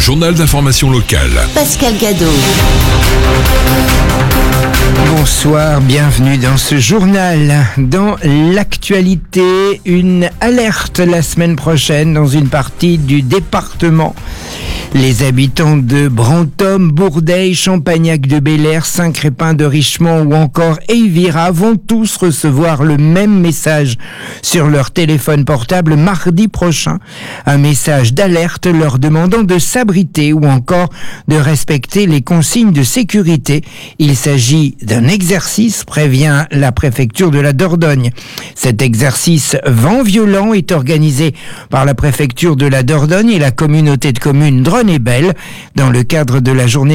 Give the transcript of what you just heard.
journal d'information locale. Pascal Gadot. Bonsoir, bienvenue dans ce journal. Dans l'actualité, une alerte la semaine prochaine dans une partie du département. Les habitants de Brantôme, Bourdeil, Champagnac-de-Belair, Saint-Crépin de Richemont ou encore Eyvira vont tous recevoir le même message sur leur téléphone portable mardi prochain. Un message d'alerte leur demandant de s'abriter ou encore de respecter les consignes de sécurité. Il s'agit d'un exercice, prévient la préfecture de la Dordogne. Cet exercice vent violent est organisé par la préfecture de la Dordogne et la communauté de communes Dronne-et-Belle dans le cadre de la journée